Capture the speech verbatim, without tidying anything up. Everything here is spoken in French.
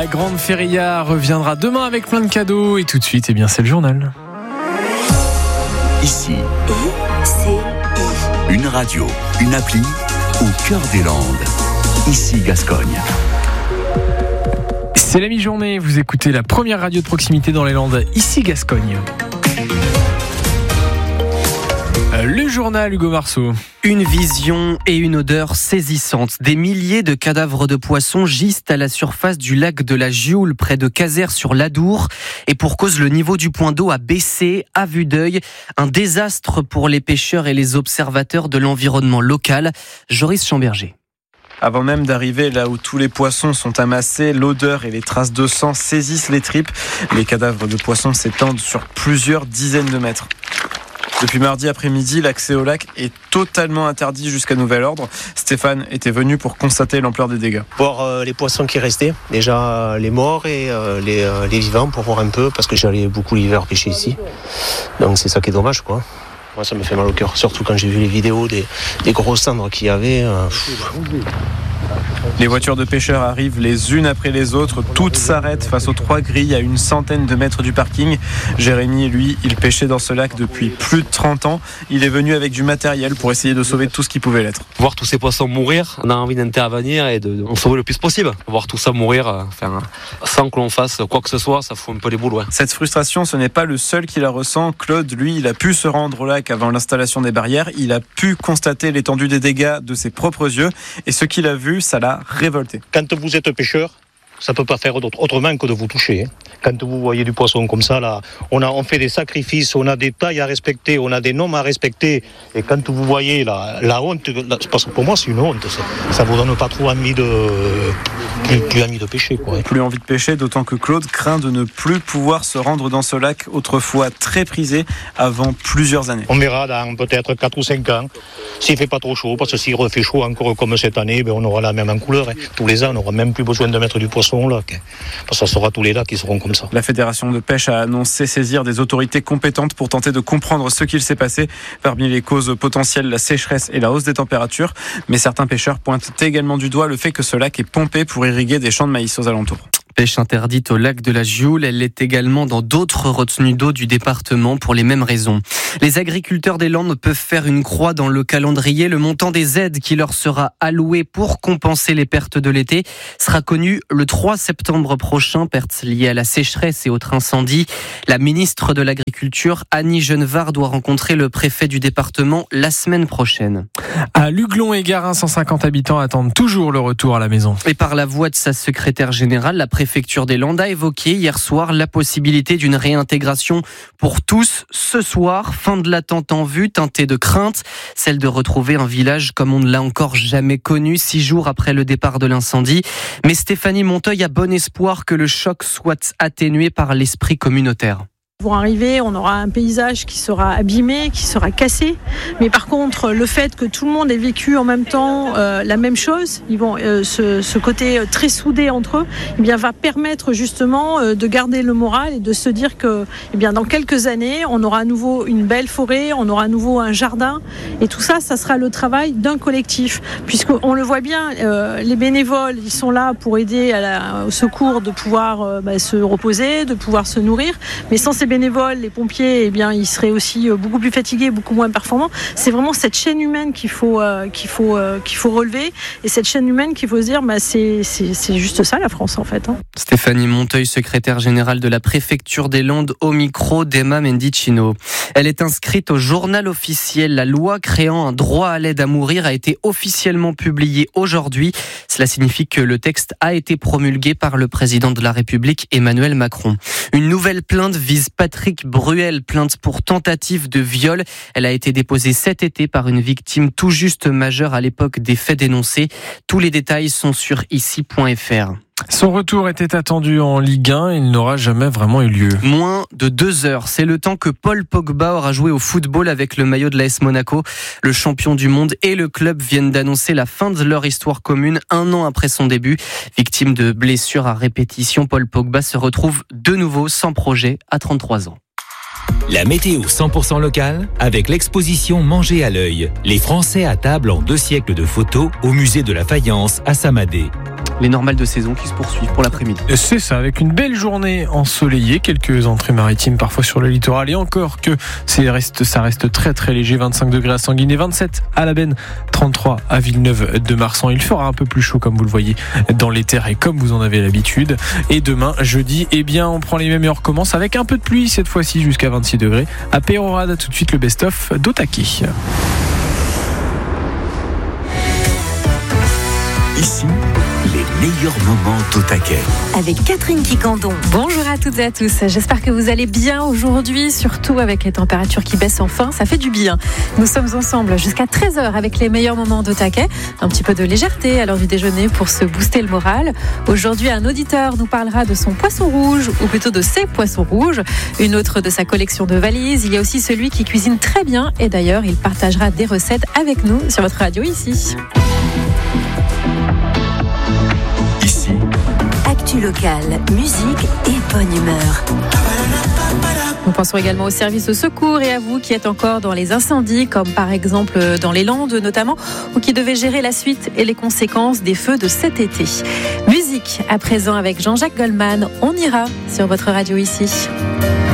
La grande feria reviendra demain avec plein de cadeaux. Et tout de suite, eh bien, c'est le journal. Ici, une radio, une appli au cœur des Landes. Ici Gascogne. C'est la mi-journée, vous écoutez la première radio de proximité dans les Landes, ici Gascogne. Le journal Hugo Marceau. Une vision et une odeur saisissantes. Des milliers de cadavres de poissons gisent à la surface du lac de la Gioule, près de Caser sur l'Adour. Et pour cause, le niveau du point d'eau a baissé à vue d'œil. Un désastre pour les pêcheurs et les observateurs de l'environnement local. Joris Chamberger. Avant même d'arriver là où tous les poissons sont amassés, l'odeur et les traces de sang saisissent les tripes. Les cadavres de poissons s'étendent sur plusieurs dizaines de mètres. Depuis mardi après-midi, l'accès au lac est totalement interdit jusqu'à nouvel ordre. Stéphane était venu pour constater l'ampleur des dégâts. Voir euh, les poissons qui restaient, déjà euh, les morts et euh, les, euh, les vivants pour voir un peu, parce que j'allais beaucoup l'hiver pêcher ici. Donc c'est ça qui est dommage, quoi. Moi ça me fait mal au cœur, surtout quand j'ai vu les vidéos des, des grosses cendres qu'il y avait. Euh, Les voitures de pêcheurs arrivent les unes après les autres. Toutes s'arrêtent face aux trois grilles à une centaine de mètres du parking. Jérémy, lui, il pêchait dans ce lac depuis plus de trente ans. Il est venu avec du matériel pour essayer de sauver tout ce qui pouvait l'être. Voir tous ces poissons mourir, on a envie d'intervenir et de, de en sauver le plus possible. Voir tout ça mourir, enfin, sans que l'on fasse quoi que ce soit, ça fout un peu les boules. Ouais. Cette frustration, ce n'est pas le seul qui la ressent. Claude, lui, il a pu se rendre au lac avant l'installation des barrières. Il a pu constater l'étendue des dégâts de ses propres yeux. Et ce qu'il a vu, ça l'a révolté. Quand vous êtes pêcheur, ça ne peut pas faire autrement que de vous toucher. Quand vous voyez du poisson comme ça, là, on, a, on fait des sacrifices, on a des tailles à respecter, on a des normes à respecter. Et quand vous voyez la, la honte, la, parce que pour moi c'est une honte, ça ne vous donne pas trop envie de, plus, plus envie de pêcher. Quoi. Plus envie de pêcher, d'autant que Claude craint de ne plus pouvoir se rendre dans ce lac, autrefois très prisé, avant plusieurs années. On verra dans peut-être quatre ou cinq ans, s'il ne fait pas trop chaud, parce que s'il refait chaud encore comme cette année, ben on aura la même en couleur. Hein. Tous les ans, on n'aura même plus besoin de mettre du poisson. Là, parce que ça sera tous les lacs qui seront comme ça. La Fédération de pêche a annoncé saisir des autorités compétentes pour tenter de comprendre ce qu'il s'est passé. Parmi les causes potentielles, la sécheresse et la hausse des températures. Mais certains pêcheurs pointent également du doigt le fait que ce lac est pompé pour irriguer des champs de maïs aux alentours. Pêche interdite au lac de la Gioule, elle l'est également dans d'autres retenues d'eau du département pour les mêmes raisons. Les agriculteurs des Landes peuvent faire une croix dans le calendrier. Le montant des aides qui leur sera alloué pour compenser les pertes de l'été sera connu le trois septembre prochain, pertes liées à la sécheresse et autres incendies. La ministre de l'Agriculture, Annie Genevard, doit rencontrer le préfet du département la semaine prochaine. À Luglon et Garin, cent cinquante habitants attendent toujours le retour à la maison. Et par la voix de sa secrétaire générale, la préfecture des Landes a évoqué hier soir la possibilité d'une réintégration pour tous ce soir. Fin de l'attente en vue, teintée de crainte, celle de retrouver un village comme on ne l'a encore jamais connu, six jours après le départ de l'incendie. Mais Stéphanie Monteuil a bon espoir que le choc soit atténué par l'esprit communautaire. Pour arriver, on aura un paysage qui sera abîmé, qui sera cassé. Mais par contre, le fait que tout le monde ait vécu en même temps euh, la même chose, ils vont, euh, ce, ce côté très soudé entre eux, eh bien, va permettre justement euh, de garder le moral et de se dire que eh bien, dans quelques années, on aura à nouveau une belle forêt, on aura à nouveau un jardin. Et tout ça, ça sera le travail d'un collectif. Puisqu'on le voit bien, euh, les bénévoles, ils sont là pour aider à la, au secours de pouvoir euh, bah, se reposer, de pouvoir se nourrir. Mais sans ces bénévoles, les pompiers, eh bien, ils seraient aussi beaucoup plus fatigués, beaucoup moins performants. C'est vraiment cette chaîne humaine qu'il faut, euh, qu'il faut, euh, qu'il faut relever. Et cette chaîne humaine qu'il faut se dire, bah, c'est, c'est, c'est juste ça la France en fait. Hein. Stéphanie Monteuil, secrétaire générale de la préfecture des Landes, au micro d'Emma Mendicino. Elle est inscrite au journal officiel. La loi créant un droit à l'aide à mourir a été officiellement publiée aujourd'hui. Cela signifie que le texte a été promulgué par le président de la République, Emmanuel Macron. Une nouvelle plainte vise Patrick Bruel, plainte pour tentative de viol. Elle a été déposée cet été par une victime tout juste majeure à l'époque des faits dénoncés. Tous les détails sont sur ici point f r. Son retour était attendu en Ligue un, il n'aura jamais vraiment eu lieu. Moins de deux heures, c'est le temps que Paul Pogba aura joué au football avec le maillot de l'A S Monaco. Le champion du monde et le club viennent d'annoncer la fin de leur histoire commune un an après son début. Victime de blessures à répétition, Paul Pogba se retrouve de nouveau sans projet à trente-trois ans. La météo cent pour cent locale avec l'exposition Manger à l'œil. Les Français à table en deux siècles de photos au musée de la faïence à Samadé. les normales de saison qui se poursuivent pour l'après-midi. C'est ça, avec une belle journée ensoleillée, quelques entrées maritimes parfois sur le littoral et encore que c'est reste, ça reste très très léger, vingt-cinq degrés à Sanguinet, vingt-sept à La Benne, trente-trois à Villeneuve de Marsan. Il fera un peu plus chaud comme vous le voyez dans les terres et comme vous en avez l'habitude. Et demain, jeudi, eh bien on prend les mêmes et on recommence avec un peu de pluie cette fois-ci jusqu'à vingt-six degrés. À Pérorade, tout de suite le best-of d'Otake. Ici, les meilleurs moments d'Otake. Avec Catherine Quicandon. Bonjour à toutes et à tous. J'espère que vous allez bien aujourd'hui, surtout avec les températures qui baissent enfin. Ça fait du bien. Nous sommes ensemble jusqu'à treize heures avec les meilleurs moments d'Otake. Un petit peu de légèreté à l'heure du déjeuner pour se booster le moral. Aujourd'hui, un auditeur nous parlera de son poisson rouge, ou plutôt de ses poissons rouges. Une autre de sa collection de valises. Il y a aussi celui qui cuisine très bien. Et d'ailleurs, il partagera des recettes avec nous sur votre radio ici. Ici, actu locale, musique et bonne humeur. Nous pensons également au service de secours et à vous qui êtes encore dans les incendies, comme par exemple dans les Landes notamment, ou qui devez gérer la suite et les conséquences des feux de cet été. Musique à présent avec Jean-Jacques Goldman. On ira sur votre radio ici.